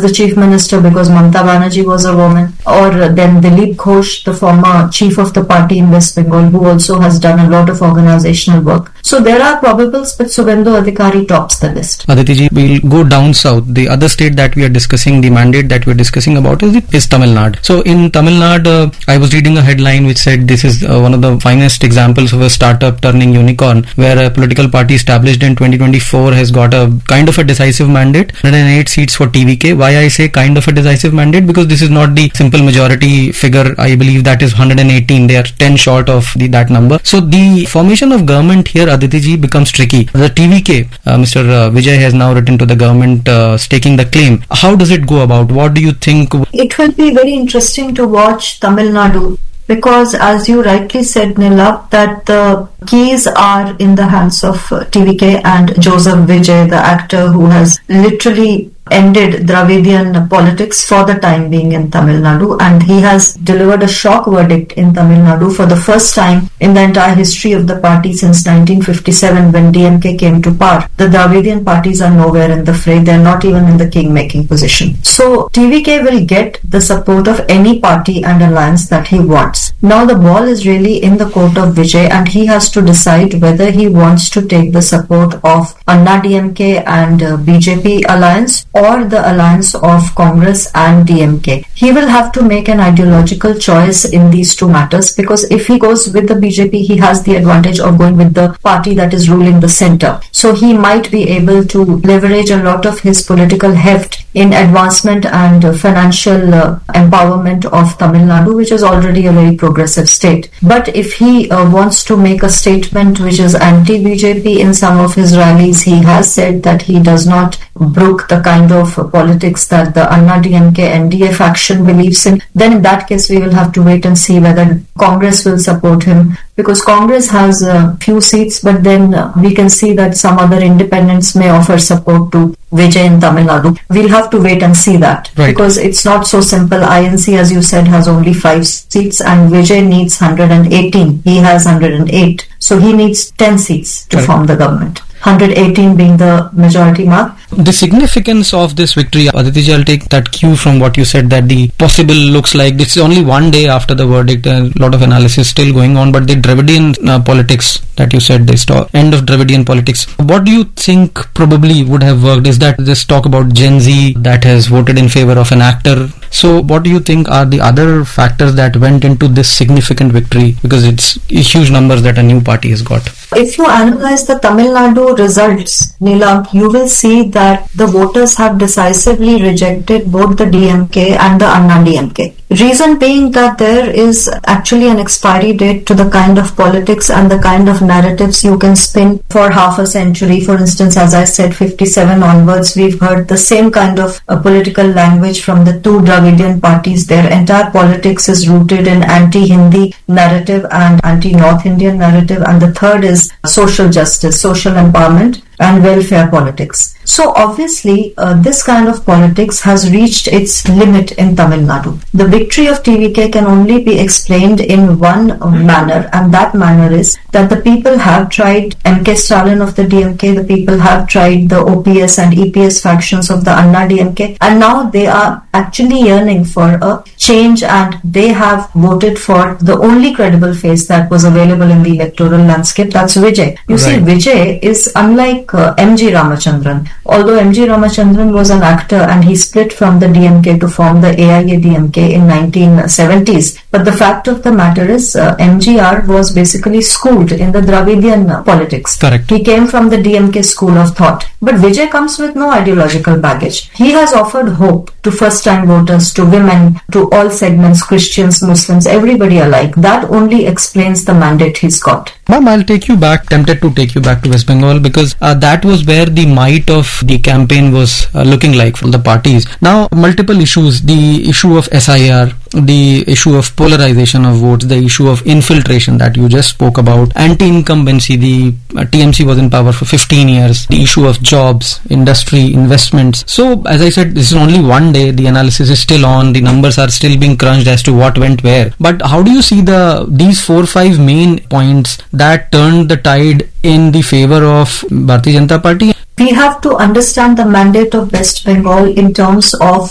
the chief minister because Mamata Banerjee was a woman, or then Dilip Ghosh, the former chief of the party in West Bengal, who also has done a lot of organizational work. So there are probables, but Suvendu Adhikari tops the list. Aditi ji, we'll go down south. The other state that we are discussing, the mandate that we are discussing about is Tamil Nadu. So in Tamil Nadu, I was reading a headline which said this is one of the finest examples of a startup turning unicorn, where a political party established in 2024 has got a kind of a decisive mandate, 108 seats for TVK. Why I say kind of a decisive mandate? Because this is not the simple majority figure. I believe that is 118. They are 10 short of that number. So the formation of government here, Aditi ji, becomes tricky. The TVK, Mr. Vijay has now written to the government staking the claim. How does it go about? What do you think? It will be very interesting to watch Tamil Nadu, because as you rightly said, Nilab, that the keys are in the hands of TVK and Joseph Vijay, the actor who has literally ended Dravidian politics for the time being in Tamil Nadu, and he has delivered a shock verdict in Tamil Nadu for the first time in the entire history of the party since 1957 when DMK came to power. The Dravidian parties are nowhere in the fray. They are not even in the king-making position. So TVK will get the support of any party and alliance that he wants. Now the ball is really in the court of Vijay, and he has to decide whether he wants to take the support of Anna DMK and BJP alliance or the alliance of Congress and DMK. He will have to make an ideological choice in these two matters, because if he goes with the BJP, he has the advantage of going with the party that is ruling the center. So he might be able to leverage a lot of his political heft in advancement and financial empowerment of Tamil Nadu, which is already a very progressive state. But if he wants to make a statement which is anti-BJP in some of his rallies, he has said that he does not brook the kind of politics that the Anna DMK NDA faction believes in, then in that case we will have to wait and see whether Congress will support him, because Congress has a few seats, but then we can see that some other independents may offer support to Vijay in Tamil Nadu. We'll have to wait and see that, right, because it's not so simple. INC, as you said, has only 5 seats and Vijay needs 118. He has 108. So he needs 10 seats to form the government. 118 being the majority mark. The significance of this victory, Aditi, I'll take that cue from what you said, that the possible looks like this is only one day after the verdict, a lot of analysis still going on, but the Dravidian politics that you said, the end of Dravidian politics, what do you think probably would have worked? Is that this talk about Gen Z that has voted in favor of an actor? So what do you think are the other factors that went into this significant victory? Because it's huge numbers that a new party has got. If you analyze the Tamil Nadu results, Neelam, you will see that the voters have decisively rejected both the DMK and the Anna DMK. Reason being that there is actually an expiry date to the kind of politics and the kind of narratives you can spin for half a century. For instance, as I said, 57 onwards, we've heard the same kind of political language from the two Dravidian parties. Their entire politics is rooted in anti-Hindi narrative and anti-North Indian narrative. And the third is social justice, social empowerment and welfare politics. So obviously this kind of politics has reached its limit in Tamil Nadu. The victory of TVK can only be explained in one manner, and that manner is that the people have tried MK Stalin of the DMK, the people have tried the OPS and EPS factions of the Anna DMK, and now they are actually yearning for a change, and they have voted for the only credible face that was available in the electoral landscape, that's Vijay. You see, Vijay is unlike M.G. Ramachandran. Although M.G. Ramachandran was an actor and he split from the DMK to form the AIADMK in 1970s, but the fact of the matter is MGR was basically schooled in the Dravidian politics. Correct. He came from the DMK school of thought. But Vijay comes with no ideological baggage. He has offered hope to first-time voters, to women, to all segments, Christians, Muslims, everybody alike. That only explains the mandate he's got. Ma'am, I'll take you back, tempted to take you back to West Bengal, because that was where the might of the campaign was looking like from the parties. Now, multiple issues, the issue of SIR, the issue of polarization of votes, the issue of infiltration that you just spoke about, anti-incumbency, the TMC was in power for 15 years, the issue of jobs, industry, investments. So, as I said, this is only one day, the analysis is still on, the numbers are still being crunched as to what went where. But how do you see these 4-5 main points that turned the tide in the favor of Bharatiya Janata Party? We have to understand the mandate of West Bengal in terms of